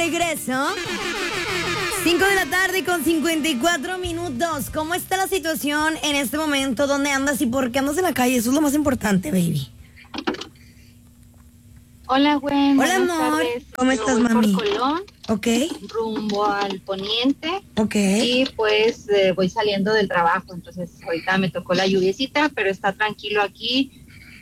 regreso. 5 de la tarde con 54 minutos. ¿Cómo está la situación en este momento? ¿Dónde andas y por qué andas en la calle? Eso es lo más importante, baby. Hola, Gwen. Hola, Buenas amor. tardes. ¿Cómo Yo estás, voy mami? por Colón, Ok, rumbo al poniente. ok. Y pues voy saliendo del trabajo. Entonces, ahorita me tocó la lluviecita, pero está tranquilo aquí.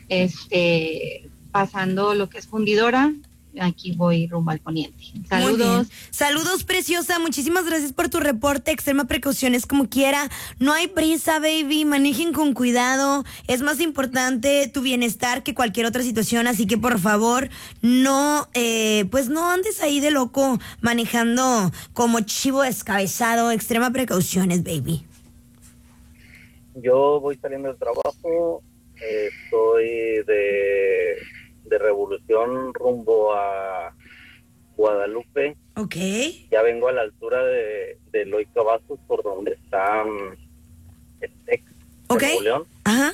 Pasando lo que es Fundidora. Aquí voy rumbo al poniente. Muy bien. Saludos. Saludos, preciosa. Muchísimas gracias por tu reporte. Extrema precauciones como quiera. No hay prisa, baby. Manejen con cuidado. Es más importante tu bienestar que cualquier otra situación. Así que, por favor, no, pues no andes ahí de loco manejando como chivo descabezado. Extrema precauciones, baby. Yo voy saliendo del trabajo, estoy de Revolución rumbo a Guadalupe. Ok. Ya vengo a la altura de Eloy Cavazos, por donde está el TEC de Ok. Nuevo León. Ajá.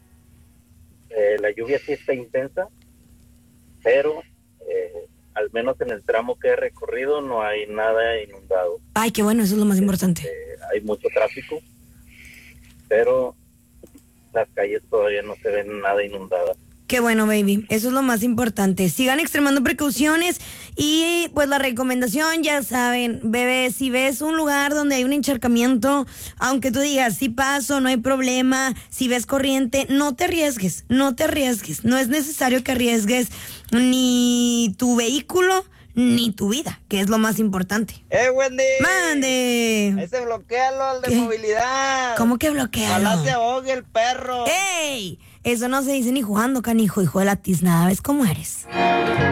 La lluvia sí está intensa, pero al menos en el tramo que he recorrido no hay nada inundado. Ay, qué bueno, eso es lo más importante. Hay mucho tráfico, pero las calles todavía no se ven nada inundadas. Qué bueno, baby. Eso es lo más importante. Sigan extremando precauciones y pues la recomendación, ya saben, bebé, si ves un lugar donde hay un encharcamiento, aunque tú digas, sí paso, no hay problema, si ves corriente, no te arriesgues, no te arriesgues. No es necesario que arriesgues ni tu vehículo ni tu vida, que es lo más importante. Wendy! ¡Mande! Ese bloquealo al de ¿Qué? movilidad. ¿Cómo que bloquealo? Ojalá se ahogue el perro. ¡Ey! Eso no se dice ni jugando, canijo, hijo de la tiznada. ¿Ves cómo eres?